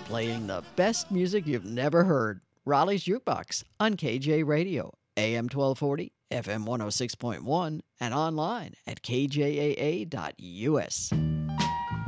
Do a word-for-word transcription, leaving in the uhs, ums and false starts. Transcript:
playing the best music you've never heard. Raleigh's Jukebox on K J Radio, A M twelve forty, F M one oh six point one, and online at k j a a dot u s.